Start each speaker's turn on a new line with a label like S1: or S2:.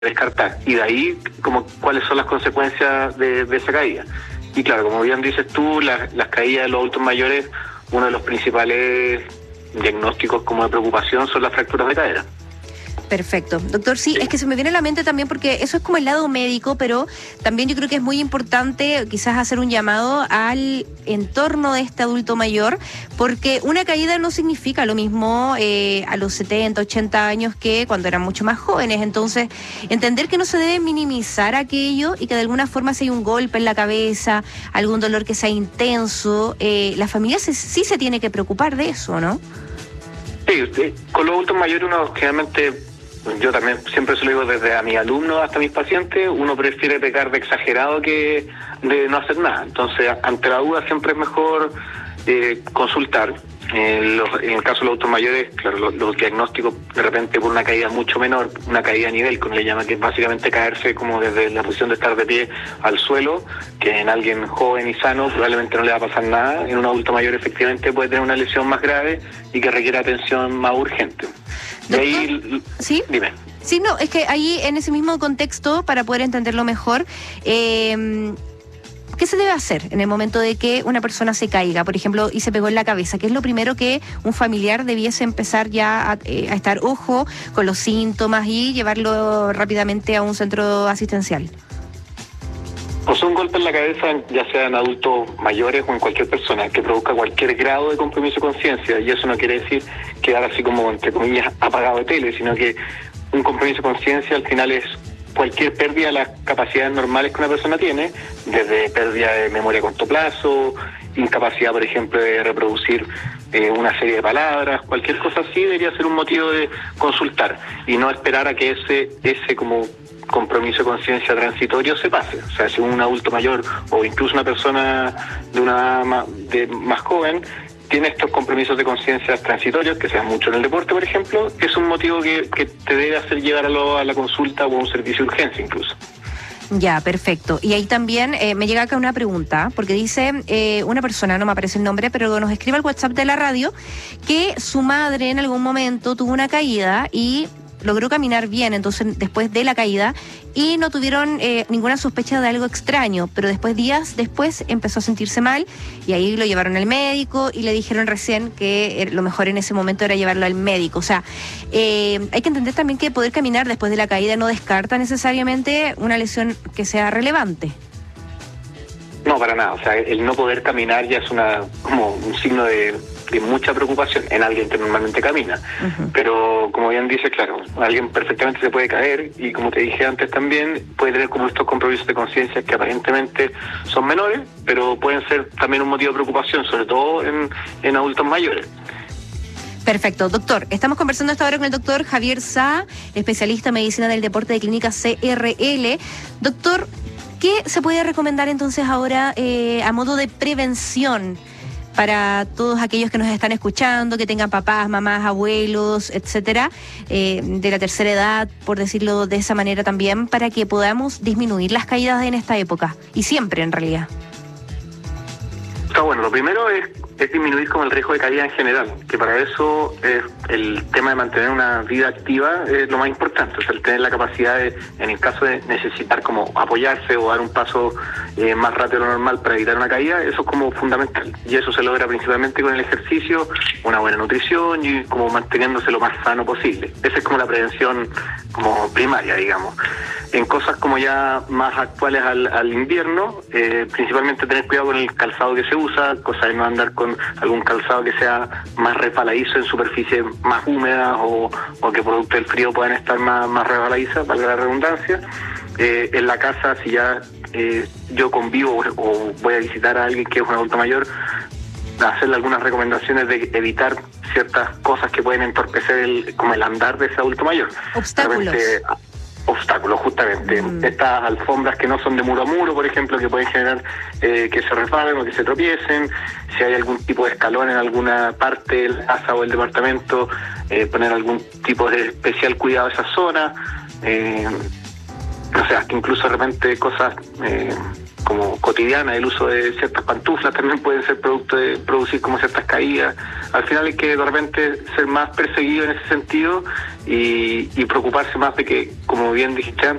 S1: descartar. Y de ahí, como cuáles son las consecuencias de esa caída. Y claro, como bien dices tú, las caídas de los adultos mayores, uno de los principales diagnósticos como de preocupación son las fracturas de cadera.
S2: Perfecto. Doctor, sí, es que se me viene a la mente también porque eso es como el lado médico, pero también yo creo que es muy importante quizás hacer un llamado al entorno de este adulto mayor, porque una caída no significa lo mismo a los 70, 80 años que cuando eran mucho más jóvenes. Entonces, entender que no se debe minimizar aquello y que de alguna forma si hay un golpe en la cabeza, algún dolor que sea intenso, la familia sí se tiene que preocupar de eso, ¿no?
S1: Sí, con los adultos mayores uno generalmente, yo también siempre se lo digo desde a mis alumnos hasta a mis pacientes, uno prefiere pecar de exagerado que de no hacer nada. Entonces, ante la duda siempre es mejor consultar. En el caso de los adultos mayores, claro, los diagnósticos de repente por una caída mucho menor, una caída a nivel, como le llaman, que es básicamente caerse como desde la posición de estar de pie al suelo, que en alguien joven y sano probablemente no le va a pasar nada. En un adulto mayor efectivamente puede tener una lesión más grave y que requiere atención más urgente. De ahí,
S2: ¿sí?
S1: Dime.
S2: Sí, no, es que ahí en ese mismo contexto, para poder entenderlo mejor, ¿qué se debe hacer en el momento de que una persona se caiga, por ejemplo, y se pegó en la cabeza? ¿Qué es lo primero que un familiar debiese empezar ya a estar ojo con los síntomas y llevarlo rápidamente a un centro asistencial?
S1: O sea, un golpe en la cabeza, ya sea en adultos mayores o en cualquier persona, que produzca cualquier grado de compromiso de conciencia, y eso no quiere decir quedar así como, entre comillas, apagado de tele, sino que un compromiso de conciencia al final es cualquier pérdida de las capacidades normales que una persona tiene, desde pérdida de memoria a corto plazo, incapacidad, por ejemplo, de reproducir una serie de palabras, cualquier cosa así debería ser un motivo de consultar y no esperar a que ese como compromiso de conciencia transitorio se pase. O sea, si un adulto mayor o incluso una persona de una edad más joven tiene estos compromisos de conciencia transitorios, que se dan mucho en el deporte, por ejemplo, es un motivo que te debe hacer llevar a la consulta o a un servicio de urgencia incluso.
S2: Ya, perfecto. Y ahí también me llega acá una pregunta, porque dice una persona, no me aparece el nombre, pero nos escribe al WhatsApp de la radio, que su madre en algún momento tuvo una caída y logró caminar bien, entonces después de la caída, y no tuvieron ninguna sospecha de algo extraño, pero días después empezó a sentirse mal y ahí lo llevaron al médico y le dijeron recién que lo mejor en ese momento era llevarlo al médico. O sea, hay que entender también que poder caminar después de la caída no descarta necesariamente una lesión que sea relevante.
S1: No, para nada. O sea, el no poder caminar ya es como un signo de mucha preocupación en alguien que normalmente camina. Uh-huh. Pero como bien dice, claro, alguien perfectamente se puede caer y como te dije antes también, puede tener como estos compromisos de conciencia que aparentemente son menores, pero pueden ser también un motivo de preocupación, sobre todo en adultos mayores.
S2: Perfecto, doctor. Estamos conversando hasta ahora con el doctor Javier Sá, especialista en medicina del deporte de Clínica CRL. Doctor, ¿qué se puede recomendar entonces ahora a modo de prevención para todos aquellos que nos están escuchando, que tengan papás, mamás, abuelos, etcétera, de la tercera edad, por decirlo de esa manera también, para que podamos disminuir las caídas en esta época, y siempre en realidad?
S1: Está bueno, lo primero es disminuir como el riesgo de caída en general, que para eso el tema de mantener una vida activa es lo más importante, o sea, el tener la capacidad de, en el caso de necesitar como apoyarse o dar un paso más rápido de lo normal para evitar una caída, eso es como fundamental, y eso se logra principalmente con el ejercicio, una buena nutrición y como manteniéndose lo más sano posible. Esa es como la prevención como primaria, digamos. En cosas como ya más actuales al invierno, principalmente tener cuidado con el calzado que se usa, cosa de no andar con algún calzado que sea más resbaladizo en superficies más húmedas o que producto del frío puedan estar más resbaladizas, valga la redundancia. En la casa, si ya yo convivo o voy a visitar a alguien que es un adulto mayor, hacerle algunas recomendaciones de evitar ciertas cosas que pueden entorpecer como el andar de ese adulto mayor. Obstáculos, justamente. Estas alfombras que no son de muro a muro, por ejemplo, que pueden generar que se resbalen o que se tropiecen. Si hay algún tipo de escalón en alguna parte de la casa o el departamento, poner algún tipo de especial cuidado a esa zona. O sea, que incluso de repente cosas como cotidiana. El uso de ciertas pantuflas también puede ser producto de producir como ciertas caídas. Al final hay que de repente ser más perseguido en ese sentido y preocuparse más de que, como bien dijiste antes,